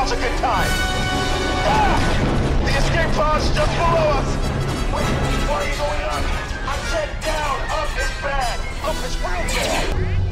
Now's a good time. Ah! The escape pod's just below us. Wait, why are you going up?